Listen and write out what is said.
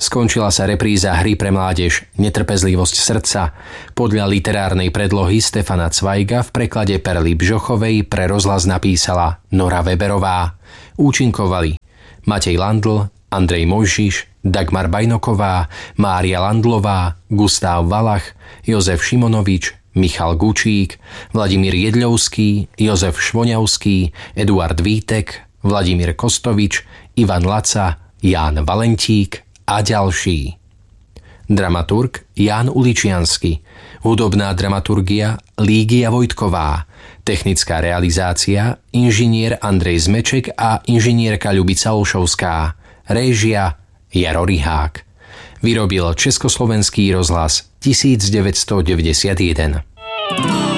Skončila sa repríza hry pre mládež Netrpezlivosť srdca podľa literárnej predlohy Stefana Cvajga v preklade Perly Bžochovej pre rozhlas napísala Nora Weberová. Účinkovali Matej Landl, Andrej Mojžiš, Dagmar Bajnoková, Mária Landlová, Gustav Valach, Jozef Šimonovič, Michal Gučík, Vladimír Jedľovský, Jozef Švoňavský, Eduard Vítek, Vladimír Kostovič, Ivan Laca, Ján Valentík a ďalší. Dramaturg Ján Uličiansky, hudobná dramaturgia Lígia Vojtková, technická realizácia inžinier Andrej Zmeček a inžinierka Ľubica Olšovská, réžia Jaro Rihák. Vyrobil Československý rozhlas 1991.